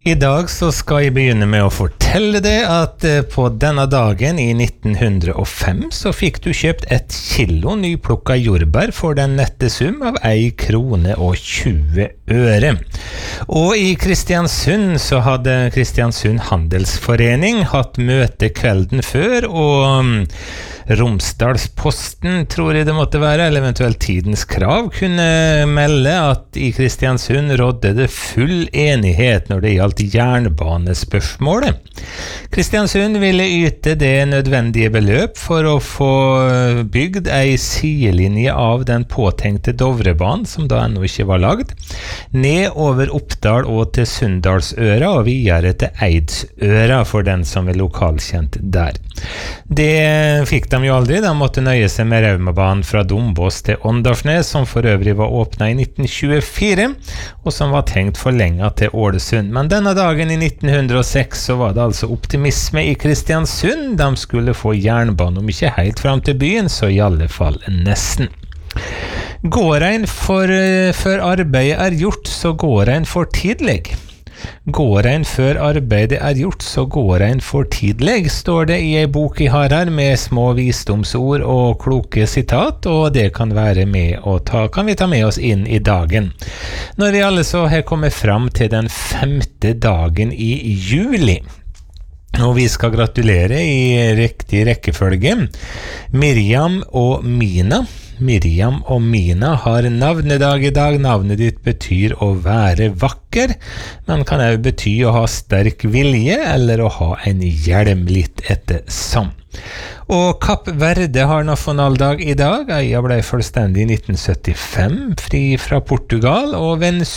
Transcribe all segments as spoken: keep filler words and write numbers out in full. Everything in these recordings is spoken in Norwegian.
I dag så skal jeg begynne med å fortelle deg at på denne dagen i nitten hundre fem så fikk du kjøpt et kilo nyplukka jordbær for den nette sum av ei krone og tjue øre. Og i Kristiansund så hadde Kristiansund Handelsforening hatt møte kvelden før, og Romsdalsposten, tror jeg det måtte være, eller eventuelt Tidens Krav, kunne melde at i Kristiansund rådde det full enighet når det gjaldt jernbanespørsmålet. Kristiansund ville yte det nødvendige beløp for å få bygd ei sidelinje av den påtenkte Dovrebanen, som da ennå ikke var lagd, ned over Oppdal og til Sunndalsøra og videre til Eidsøra for den som er lokalkjent der. Det fikk de jo aldri, de måtte nøye seg med Raumabanen fra Dombås til Åndalsnes, som for øvrig var åpnet i nitten tjuefire, og som var tenkt forlenget til Ålesund. Men denne dagen i nitten hundre seks så var det altså optimisme i Kristiansund. De skulle få jernbane, om ikke helt fram til byen, så i alle fall nesten. Går en for, før arbeidet er gjort, så går en for tidlig. Går en før arbeidet er gjort, så går en for tidlig, står det i ei bok jeg har her med små visdomsord og kloke sitat, og det kan være med å ta, kan vi ta med oss inn i dagen. Når vi alle så her kommer fram til den femte dagen i juli, og vi skal gratulere i riktig rekkefølge Miriam og Mina. Miriam og Mina har navnedag i dag. Navnet ditt betyr å være vakker, men kan også bety å ha sterk vilje eller å ha en hjelm litt etter som. Og Kapp Verde har nasjonaldag i dag. Øya ble fullstendig i nitten syttifem, fri fra Portugal, og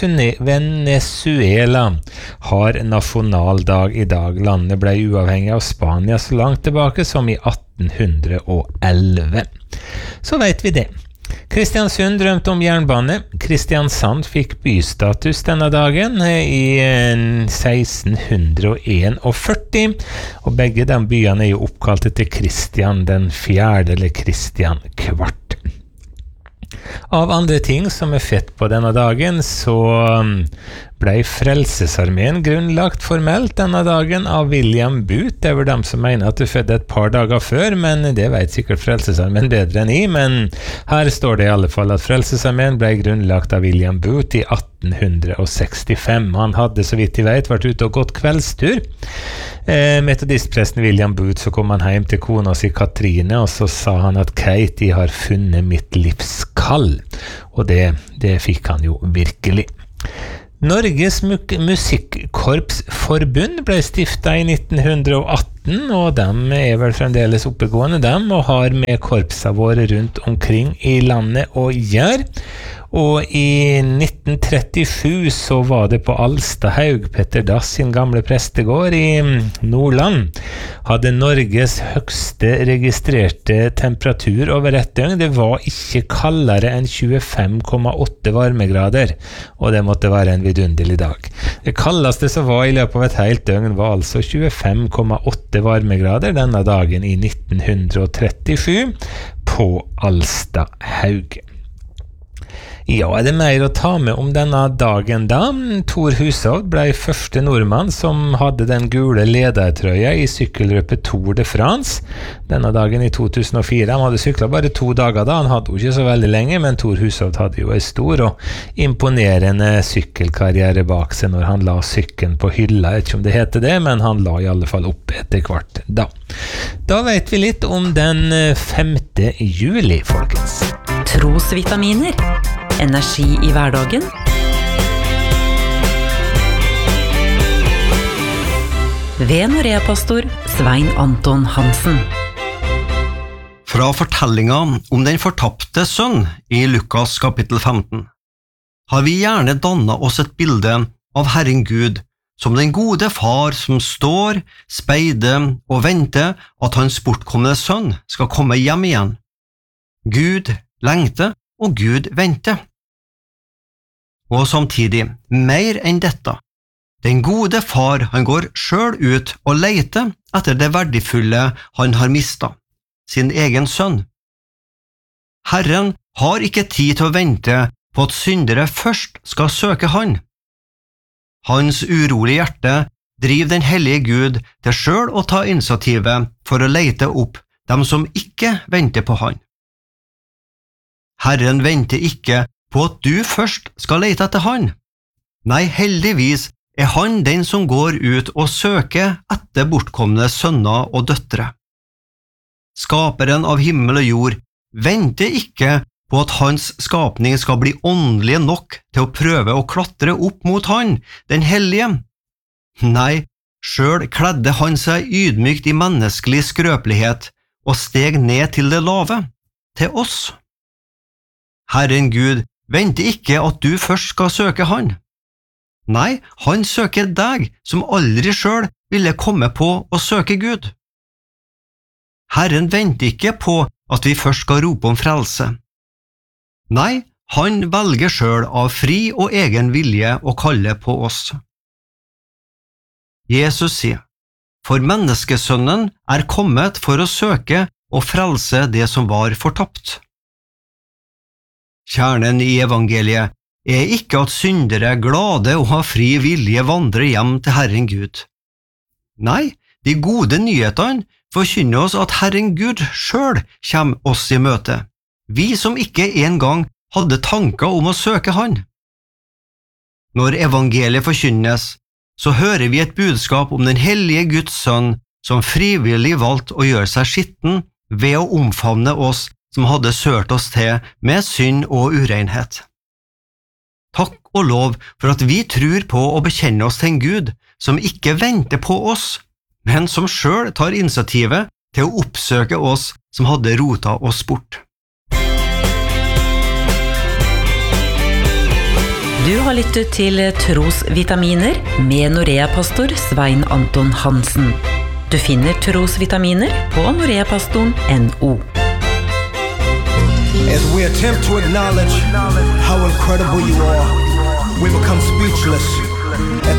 Venezuela har nasjonaldag i dag. Landet ble uavhengig av Spania så langt tilbake som i atten elleve. Så vet vi det. Kristiansund drømte om jernbane. Kristiansand fikk bystatus denne dagen i seksten førtién, og begge de byene er jo oppkalt etter Kristian den fjerde, eller Kristian kvart. Av andre ting som er fett på denne dagen, så ble Frelsesarmeen grunnlagt formelt denne dagen av William Booth. Det er vel dem som mener at det fødde et par dager før, men det vet sikkert Frelsesarmeen bedre enn jeg, men her står det i alle fall at Frelsesarmeen ble grunnlagt av William Booth i atten sekstifem. Han hadde, så vidt jeg vet, vært ute og gått kveldstur. Eh, metodistpresten William Booth, så kom han hjem til kona si Katrine, og så sa han at Kate, jeg har funnet mitt livs kall. Og det, det fikk han jo virkelig. Norges Musikkorpsforbund ble stiftet i nitten atten, og de er vel fremdeles oppegående, dem, og har med korpsa våre rundt omkring i landet å gjøre. Og i nitten trettisju så var det på Alstahaug, Petter Dass sin gamle prestegård i Nordland, hadde Norges høgste registrerte temperatur over et døgn. Det var ikke kaldere enn tjuefem komma åtte varmegrader, og det måtte være en vidunderlig dag. Det kaldeste som var i løpet av et helt døgn var altså tjuefem komma åtte varmegrader denne dagen i nitten trettisju på Alstahaug. Ja, er det mer å ta med om denne dagen da? Thor Hushovd ble første nordmann som hadde den gule ledertrøya i sykkelrøpet Tour de France. Denne dagen i to tusen og fire. Han hadde syklet bare to dager da, han hadde jo ikke så veldig lenge, men Thor Hushovd hadde jo en stor og imponerende sykkelkarriere bak seg når han la sykkelen på hylla. Jeg vet ikke om det heter det, men han la i alle fall opp etter hvert da. Da vet vi litt om den femte juli, folkens. Trosvitaminer. Energi i hverdagen. Ved Norea-pastor Svein Anton Hansen. Fra fortellingen om den fortapte sønn i Lukas kapittel femten har vi gjerne dannet oss et bilde av Herren Gud som den gode far som står, speider og venter at hans bortkomne sønn skal komme hjem igjen. Gud lengter og Gud venter. Og samtidig, mer enn dette, den gode far han går selv ut og leter etter det verdifulle han har mistet, sin egen sønn. Herren har ikke tid til å vente på at syndere først skal søke han. Hans urolige hjerte driver den hellige Gud til selv å ta initiativet for å lete opp dem som ikke venter på han. Herren venter ikke på at du først skal lete etter han. Nei, heldigvis er han den som går ut og søker etter bortkomne sønner og døtre. Skaperen av himmel og jord venter ikke på at hans skapning skal bli åndelig nok til å prøve å klatre opp mot han, den hellige. Nei, selv kledde han seg ydmykt i menneskelig skrøpelighet og steg ned til det lave, til oss. Herren Gud venter ikke at du først skal søke han. Nei, han søker deg som aldri selv ville komme på å søke Gud. Herren venter ikke på at vi først skal rope om frelse. Nei, han velger selv av fri og egen vilje å kalle på oss. Jesus sier, for menneskesønnen er kommet for å søke og frelse det som var fortapt. Kjernen i evangeliet er ikke at syndere glade og har fri vilje vandrer hjem til Herren Gud. Nei, de gode nyhetene forkynner oss at Herren Gud selv kommer oss i møte, vi som ikke engang hadde tanker om å søke han. Når evangeliet forkynnes, så hører vi et budskap om den hellige Guds sønn som frivillig valgte å gjøre seg skitten ved å omfavne oss som hadde sørt oss til med synd og urenhet. Takk og lov for at vi tror på å bekjenne oss til en Gud som ikke venter på oss, men som selv tar initiativet til å oppsøke oss som hadde rotet oss bort. Du har lyttet til Trosvitaminer med Norea-pastor Svein Anton Hansen. Du finner Trosvitaminer på noreapastoren punktum no. As we attempt to acknowledge how incredible you are, we become speechless